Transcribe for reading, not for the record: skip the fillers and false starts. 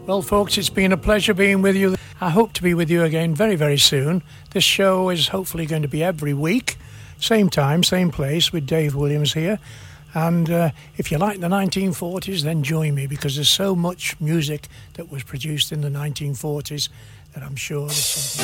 Well, folks, it's been a pleasure being with you. I hope to be with you again very, very soon. This show is hopefully going to be every week, same time, same place, with Dave Williams here. And if you like the 1940s, then join me, because there's so much music that was produced in the 1940s that I'm sure there's something.